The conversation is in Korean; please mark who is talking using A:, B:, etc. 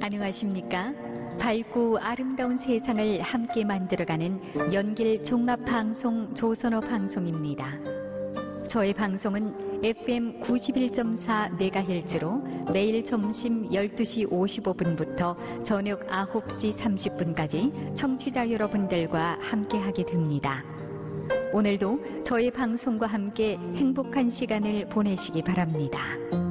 A: 안녕하십니까? 밝고 아름다운 세상을 함께 만들어가는 연길 종합방송 조선어 방송입니다. 저희 방송은 FM 91.4MHz로 매일 점심 12시 55분부터 저녁 9시 30분까지 청취자 여러분들과 함께하게 됩니다. 오늘도 저희 방송과 함께 행복한 시간을 보내시기 바랍니다.